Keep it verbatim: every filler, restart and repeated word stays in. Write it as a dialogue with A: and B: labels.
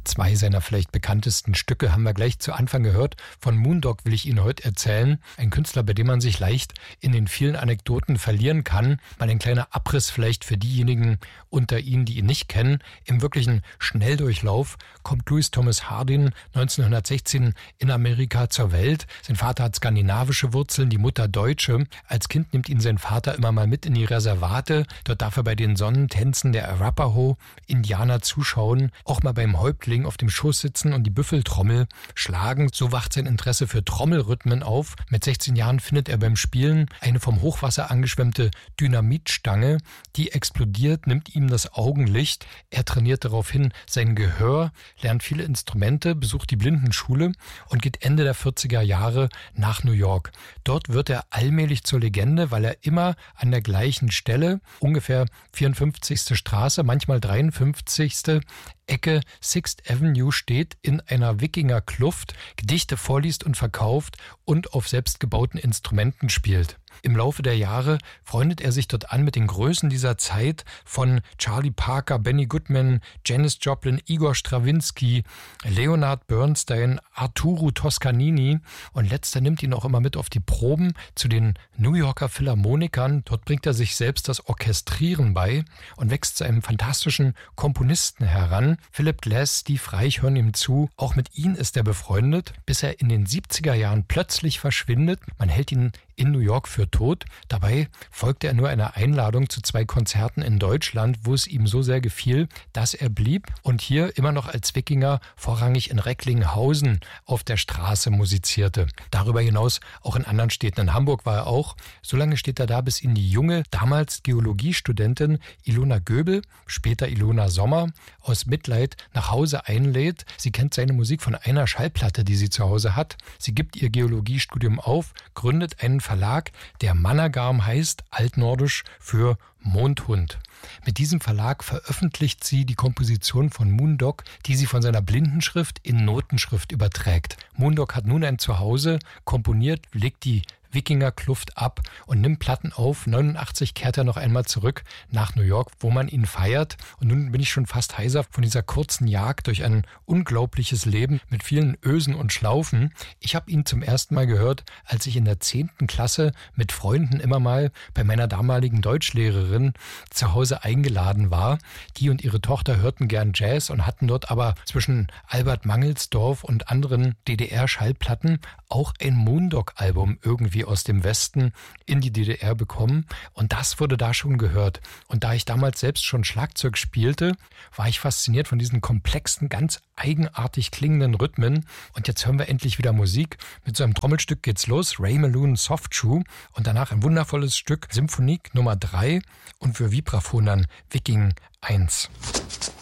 A: Zwei seiner vielleicht bekanntesten Stücke haben wir gleich zu Anfang gehört. Von Moondog will ich Ihnen heute erzählen. Ein Künstler, bei dem man sich leicht in den vielen Anekdoten verlieren kann. Mal ein kleiner Abriss vielleicht für diejenigen unter Ihnen, die ihn nicht kennen. Im wirklichen Schnelldurchlauf kommt Louis Thomas Hardin neunzehnhundertsechzehn in Amerika zur Welt. Sein Vater hat skandinavische Wurzeln, die Mutter Deutsche. Als Kind nimmt ihn sein Vater immer mal mit in die Reservate. Dort darf er bei den Sonnentänzen der Arapaho-Indianer zuschauen, auch mal beim Häuptling auf dem Schoß sitzen und die Büffeltrommel schlagen. So wacht sein Interesse für Trommelrhythmen auf. Mit sechzehn Jahren findet er beim Spielen eine vom Hochwasser angeschwemmte Dynamitstange. Die explodiert, nimmt ihm das Augenlicht. Er trainiert daraufhin sein Gehör, lernt viele Instrumente, besucht die Blindenschule und geht Ende der vierziger Jahre nach New York. Dort wird er allmählich zur Legende, weil er immer an der gleichen Stelle, ungefähr vierundfünfzigste Straße, manchmal dreiundfünfzigste Ecke Sixth Avenue steht, in einer Wikinger-Kluft, Gedichte vorliest und verkauft und auf selbstgebauten Instrumenten spielt. Im Laufe der Jahre freundet er sich dort an mit den Größen dieser Zeit, von Charlie Parker, Benny Goodman, Janis Joplin, Igor Strawinski, Leonard Bernstein, Arturo Toscanini, und letzter nimmt ihn auch immer mit auf die Proben zu den New Yorker Philharmonikern. Dort bringt er sich selbst das Orchestrieren bei und wächst zu einem fantastischen Komponisten heran. Philip Glass, Steve Reich hören ihm zu. Auch mit ihnen ist er befreundet, bis er in den siebziger Jahren plötzlich verschwindet. Man hält ihn in New York für tot. Dabei folgte er nur einer Einladung zu zwei Konzerten in Deutschland, wo es ihm so sehr gefiel, dass er blieb und hier immer noch als Wikinger vorrangig in Recklinghausen auf der Straße musizierte. Darüber hinaus auch in anderen Städten. In Hamburg war er auch. So lange steht er da, bis ihn die junge, damals Geologiestudentin Ilona Göbel, später Ilona Sommer, aus Mitleid nach Hause einlädt. Sie kennt seine Musik von einer Schallplatte, die sie zu Hause hat. Sie gibt ihr Geologiestudium auf, gründet einen Verlag, der Managarm heißt, altnordisch für Mondhund. Mit diesem Verlag veröffentlicht sie die Komposition von Moondog, die sie von seiner Blindenschrift in Notenschrift überträgt. Moondog hat nun ein Zuhause, komponiert, legt die Wikinger-Kluft ab und nimmt Platten auf. neunundachtzig kehrt er noch einmal zurück nach New York, wo man ihn feiert. Und nun bin ich schon fast heiser von dieser kurzen Jagd durch ein unglaubliches Leben mit vielen Ösen und Schlaufen. Ich habe ihn zum ersten Mal gehört, als ich in der zehnten Klasse mit Freunden immer mal bei meiner damaligen Deutschlehrerin zu Hause eingeladen war. Die und ihre Tochter hörten gern Jazz und hatten dort aber zwischen Albert Mangelsdorf und anderen D D R-Schallplatten auch ein Moondog-Album irgendwie aus dem Westen in die D D R bekommen, und das wurde da schon gehört. Und da ich damals selbst schon Schlagzeug spielte, war ich fasziniert von diesen komplexen, ganz eigenartig klingenden Rhythmen. Und jetzt hören wir endlich wieder Musik. Mit so einem Trommelstück geht's los, Ray Malone Soft Shoe, und danach ein wundervolles Stück Symphonik Nummer drei und für Vibraphon dann Viking eins.